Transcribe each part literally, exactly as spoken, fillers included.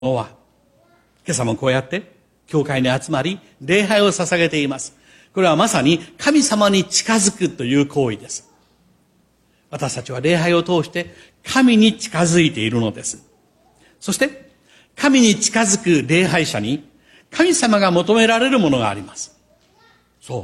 は今朝もこうやって教会に集まり礼拝を捧げています。これはまさに神様に近づくという行為です。私たちは礼拝を通して神に近づいているのです。そして神に近づく礼拝者に神様が求められるものがあります。そう、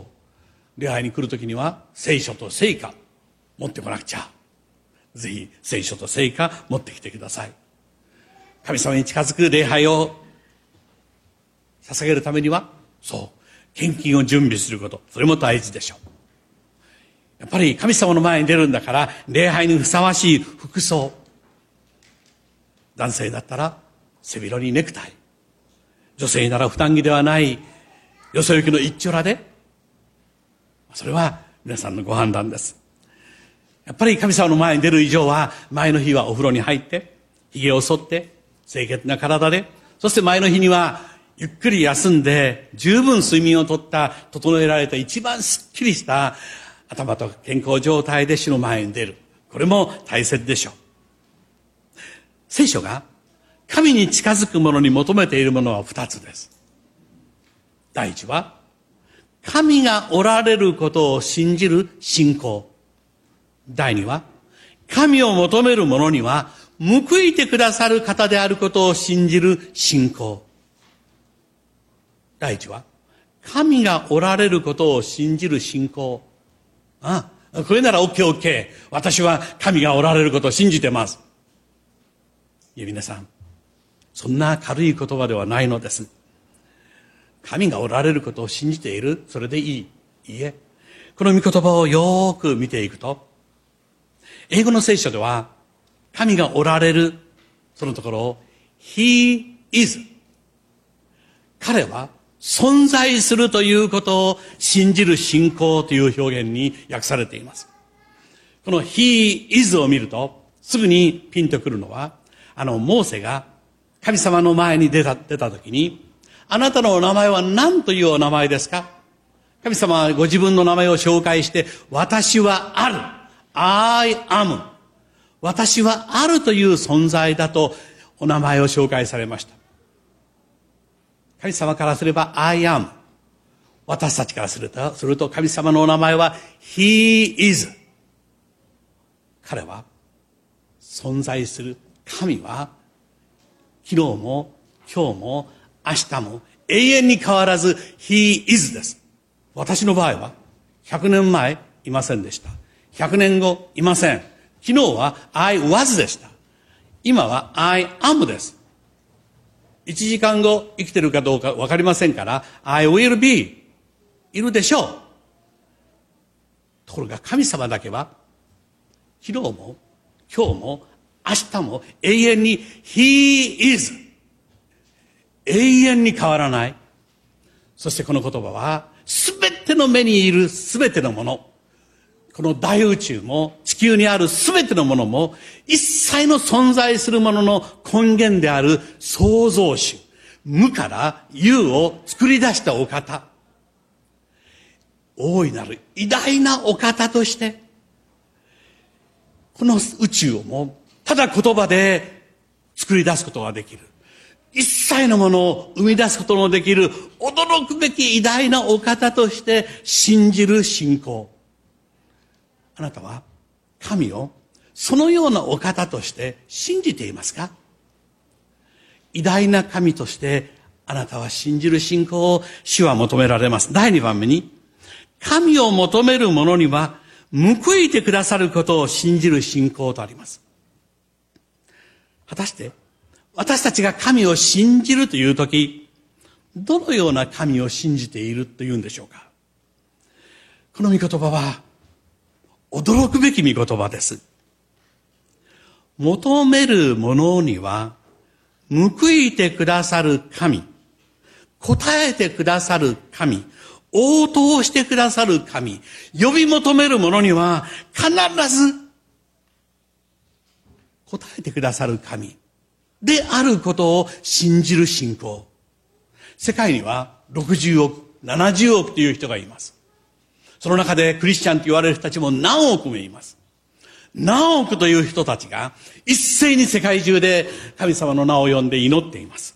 礼拝に来るときには聖書と聖歌持ってこなくちゃ。ぜひ聖書と聖歌持ってきてください。神様に近づく礼拝を捧げるためには、そう献金を準備すること、それも大事でしょう。やっぱり神様の前に出るんだから礼拝にふさわしい服装、男性だったら背広にネクタイ、女性なら負担着ではないよそ行きの一丁羅で、それは皆さんのご判断です。やっぱり神様の前に出る以上は、前の日はお風呂に入って髭を剃って清潔な体で、そして前の日にはゆっくり休んで十分睡眠をとった整えられた一番すっきりした頭と健康状態で主の前に出る、これも大切でしょう。聖書が神に近づく者に求めているものは二つです。第一は神がおられることを信じる信仰。第二は神を求める者には報いてくださる方であることを信じる信仰。第一は神がおられることを信じる信仰。ああ、これなら オーケーオーケー。私は神がおられることを信じてます。いや皆さん、そんな軽い言葉ではないのです。神がおられることを信じている、それでいい。いいえ。この御言葉をよーく見ていくと、英語の聖書では神がおられる、そのところを He is、 彼は存在するということを信じる信仰という表現に訳されています。この He is を見るとすぐにピンとくるのは、あのモーセが神様の前に出た、出た時に、あなたのお名前は何というお名前ですか？神様はご自分の名前を紹介して、私はある。I am。私はあるという存在だとお名前を紹介されました。神様からすれば I am。私たちからすると、すると神様のお名前は He is。彼は存在する。神は昨日も今日も明日も永遠に変わらず He is です。私の場合はひゃくねんまえいませんでした。ひゃくねんごいません。昨日は I was でした。今は I am です。いちじかんご生きてるかどうかわかりませんから I will be いるでしょう。ところが神様だけは昨日も今日も明日も永遠に He is。 永遠に変わらない。そしてこの言葉はすべての目にいるすべてのもの、この大宇宙も地球にあるすべてのものも一切の存在するものの根源である創造主、無から有を作り出したお方、大いなる偉大なお方としてこの宇宙をもただ言葉で作り出すことができる、一切のものを生み出すことのできる驚くべき偉大なお方として信じる信仰。あなたは神をそのようなお方として信じていますか？偉大な神としてあなたは信じる信仰を主は求められます。第二番目に、神を求める者には報いてくださることを信じる信仰とあります。果たして私たちが神を信じるというとき、どのような神を信じているというんでしょうか？この御言葉は驚くべき御言葉です。求める者には報いてくださる神、答えてくださる神、応答してくださる神、呼び求める者には必ず答えてくださる神であることを信じる信仰。世界にはろくじゅうおく、ななじゅうおくという人がいます。その中でクリスチャンと言われる人たちも何億もいます。 何億という人たちが一斉に世界中で神様の名を呼んで祈っています。